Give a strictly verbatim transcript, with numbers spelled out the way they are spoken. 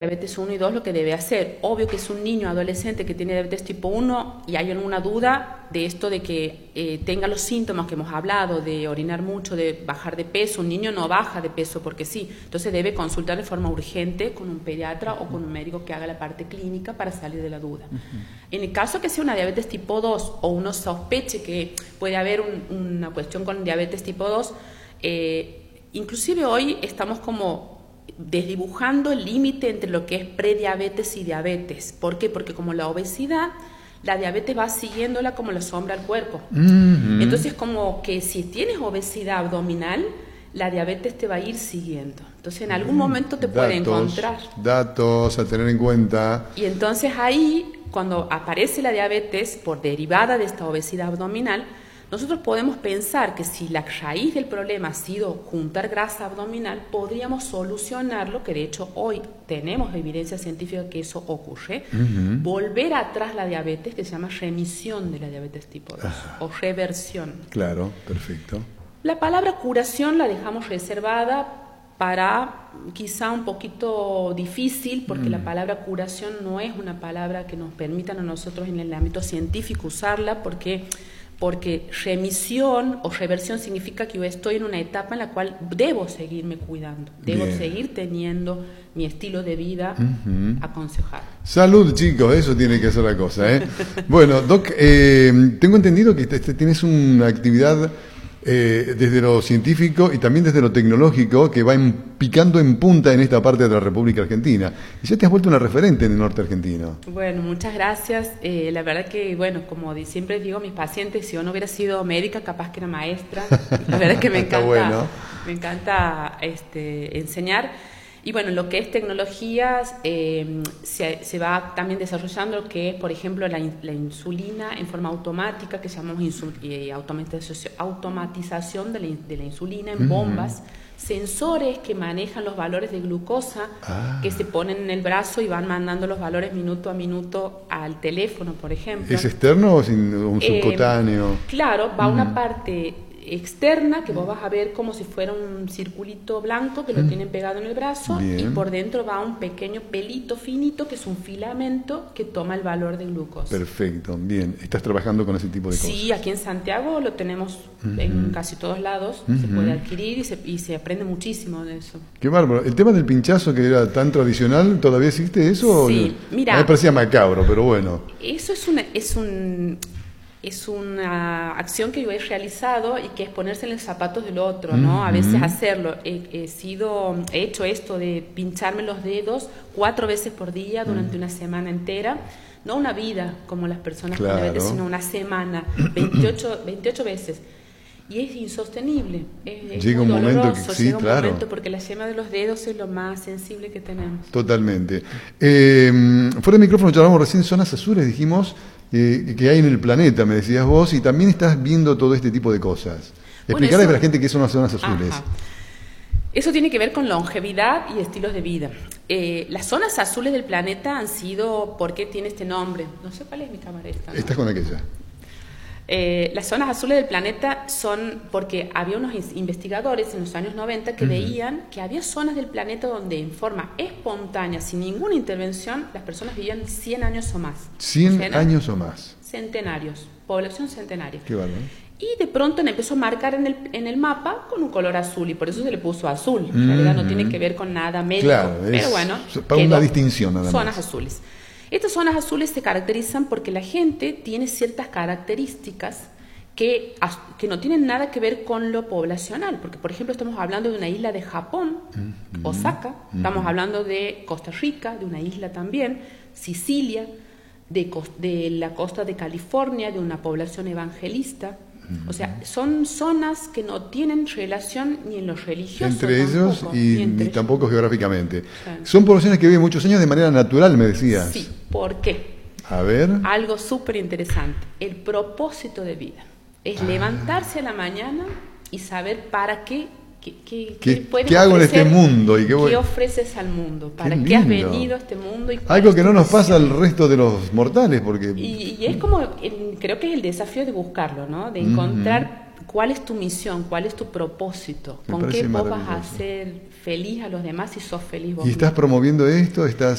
diabetes uno y dos lo que debe hacer. Obvio que es un niño adolescente que tiene diabetes tipo uno y hay alguna duda de esto de que eh, tenga los síntomas que hemos hablado, de orinar mucho, de bajar de peso. Un niño no baja de peso porque sí, entonces debe consultar de forma urgente con un pediatra o con un médico que haga la parte clínica para salir de la duda. Uh-huh. En el caso que sea una diabetes tipo dos o uno sospeche que puede haber un, una cuestión con diabetes tipo dos, eh, inclusive hoy estamos como desdibujando el límite entre lo que es prediabetes y diabetes. ¿Por qué? Porque como la obesidad, la diabetes va siguiéndola como la sombra al cuerpo. Mm-hmm. Entonces, como que si tienes obesidad abdominal, la diabetes te va a ir siguiendo. Entonces, en algún momento te datos, puede encontrar. Datos a tener en cuenta. Y entonces ahí, cuando aparece la diabetes por derivada de esta obesidad abdominal, nosotros podemos pensar que si la raíz del problema ha sido juntar grasa abdominal, podríamos solucionarlo, que de hecho hoy tenemos evidencia científica que eso ocurre, uh-huh. volver atrás la diabetes, que se llama remisión de la diabetes tipo dos, ah. o reversión. Claro, perfecto. La palabra curación la dejamos reservada para quizá un poquito difícil, porque mm. la palabra curación no es una palabra que nos permitan a nosotros en el ámbito científico usarla, porque... porque remisión o reversión significa que yo estoy en una etapa en la cual debo seguirme cuidando, debo Bien. seguir teniendo mi estilo de vida uh-huh. aconsejado. Salud, chicos, eso tiene que ser la cosa, ¿eh? Bueno, Doc, eh, tengo entendido que te, te tienes una actividad eh, desde lo científico y también desde lo tecnológico que va en, picando en punta en esta parte de la República Argentina. Y ya te has vuelto una referente en el norte argentino. Bueno, muchas gracias. Eh, la verdad que, bueno, como siempre digo a mis pacientes, si yo no hubiera sido médica, capaz que era maestra. La verdad que me encanta, bueno. me encanta este, enseñar. Y bueno, lo que es tecnologías, eh, se, se va también desarrollando lo que es, por ejemplo, la, la insulina en forma automática, que llamamos insul, eh, automatización, automatización de, la, de la insulina en bombas, uh-huh. sensores que manejan los valores de glucosa, ah. que se ponen en el brazo y van mandando los valores minuto a minuto al teléfono, por ejemplo. ¿Es externo o sin, un subcutáneo? Eh, claro, va uh-huh. una parte externa, que vos vas a ver como si fuera un circulito blanco que lo tienen pegado en el brazo. Bien. Y por dentro va un pequeño pelito finito que es un filamento que toma el valor de glucosa. Perfecto, bien. ¿Estás trabajando con ese tipo de cosas? Sí, aquí en Santiago lo tenemos uh-huh. en casi todos lados, uh-huh. se puede adquirir y se, y se aprende muchísimo de eso. Qué bárbaro. ¿El tema del pinchazo que era tan tradicional, todavía existe eso? Sí, o... mira. A mí me parecía macabro, pero bueno. Eso es una, es un... es una acción que yo he realizado y que es ponerse en los zapatos del otro, ¿no? Uh-huh. A veces hacerlo. He, he sido, he hecho esto de pincharme los dedos cuatro veces por día durante uh-huh. una semana entera. No una vida como las personas claro. con diabetes, sino una semana, veintiocho, veintiocho veces. Y es insostenible. Es, es llega un momento que sí, llega un claro. momento porque la yema de los dedos es lo más sensible que tenemos. Totalmente. Eh, fuera de micrófono charlamos recién zonas azules, dijimos. Eh, que hay en el planeta, me decías vos, y también estás viendo todo este tipo de cosas. Explicarle bueno, a la gente qué son las zonas azules. Ajá. Eso tiene que ver con longevidad y estilos de vida. Eh, las zonas azules del planeta han sido, ¿por qué tiene este nombre? No sé cuál es mi cámara esta, ¿no? Estás con aquella. Eh, las zonas azules del planeta son porque había unos investigadores en los años noventa que uh-huh. veían que había zonas del planeta donde en forma espontánea, sin ninguna intervención, las personas vivían cien años o más. cien años o más. Centenarios, población centenaria. Qué bárbaro. Y de pronto le empezó a marcar en el, en el mapa con un color azul y por eso se le puso azul. En uh-huh. realidad no tiene que ver con nada médico, claro, pero bueno, para una distinción nada más. Zonas azules. Estas zonas azules se caracterizan porque la gente tiene ciertas características que, que no tienen nada que ver con lo poblacional, porque por ejemplo estamos hablando de una isla de Japón, uh-huh. Osaka, uh-huh. estamos hablando de Costa Rica, de una isla también, Sicilia, de, de la costa de California, de una población evangelista. O sea, son zonas que no tienen relación ni en lo religioso entre ellos tampoco, y ni, entre ni tampoco geográficamente. Claro. Son poblaciones que viven muchos años de manera natural, me decías. Sí, ¿por qué? A ver. Algo súper interesante, el propósito de vida. Es ah. levantarse a la mañana y saber para qué, qué, qué, ¿Qué, qué, puedes ¿qué hago en ofrecer, este mundo? ¿Y qué, voy... qué ofreces al mundo? ¿Para qué, qué has venido a este mundo? Y algo que no nos pasa al resto de los mortales. porque Y, y es como, creo que es el desafío de buscarlo, ¿no? De encontrar uh-huh. cuál es tu misión, cuál es tu propósito, Me con qué vos vas a hacer feliz a los demás y sos feliz vos ¿Y estás mismo. promoviendo esto? ¿Estás